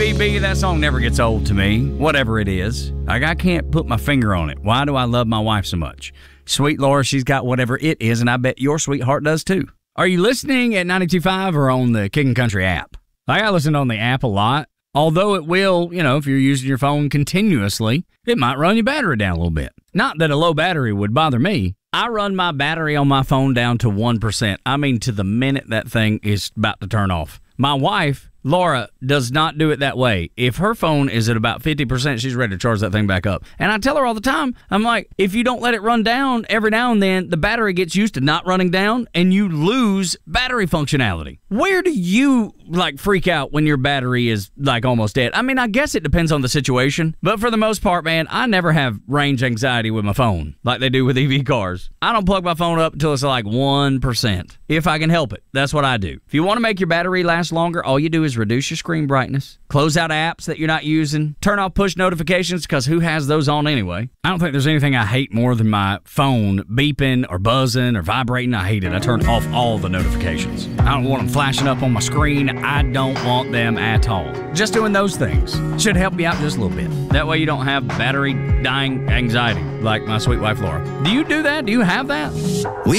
BB, that song never gets old to me, whatever it is. Like, I can't put my finger on it. Why do I love my wife so much? Sweet Laura, she's got whatever it is, and I bet your sweetheart does too. Are you listening at 92.5 or on the Kickin' Country app? I listen on the app a lot. Although it will, if you're using your phone continuously, it might run your battery down a little bit. Not that a low battery would bother me. I run my battery on my phone down to 1%. I mean, to the minute that thing is about to turn off. My wife, Laura, does not do it that way. If her phone is at about 50%, she's ready to charge that thing back up. And I tell her all the time, I'm like, if you don't let it run down every now and then, the battery gets used to not running down and you lose battery functionality. Where do you, freak out when your battery is, almost dead? I mean, I guess it depends on the situation. But for the most part, man, I never have range anxiety with my phone like they do with EV cars. I don't plug my phone up until it's 1%. If I can help it, that's what I do. If you want to make your battery last longer, all you do is reduce your screen brightness, close out apps that you're not using, turn off push notifications, because who has those on anyway? I don't think there's anything I hate more than my phone beeping or buzzing or vibrating. I hate it. I turn off all the notifications. I don't want them flashing up on my screen. I don't want them at all. Just doing those things should help me out just a little bit. That way you don't have battery dying anxiety like my sweet wife Laura. Do you do that? Do you have that?